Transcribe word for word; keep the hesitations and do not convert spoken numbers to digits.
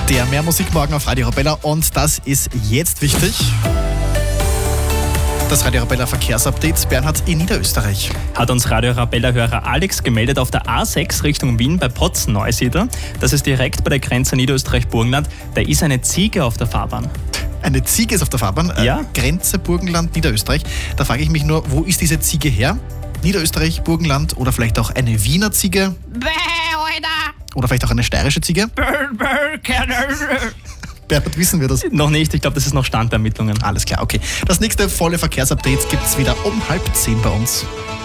Der Mehr Musik morgen auf Radio Arabella und das ist jetzt wichtig. Das Radio Arabella Verkehrsupdate. Bernhard in Niederösterreich. Hat uns Radio Arabella-Hörer Alex gemeldet auf der A sechs Richtung Wien bei Potzen-Neusiedl. Das ist direkt bei der Grenze Niederösterreich-Burgenland. Da ist eine Ziege auf der Fahrbahn. Eine Ziege ist auf der Fahrbahn? Ja. Äh, Grenze Burgenland, Niederösterreich. Da frage ich mich nur, wo ist diese Ziege her? Niederösterreich, Burgenland oder vielleicht auch eine Wiener Ziege? Bäh, Alter! Oder vielleicht auch eine steirische Ziege? Bäh, bäh, Bernhard, wissen wir das? Noch nicht, ich glaube, das ist noch Stand der Ermittlungen. Alles klar, okay. Das nächste volle Verkehrsupdate gibt es wieder um halb zehn bei uns.